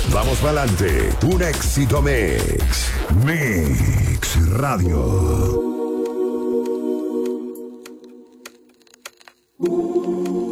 Vamos para adelante. Un éxito mix. Mix Radio.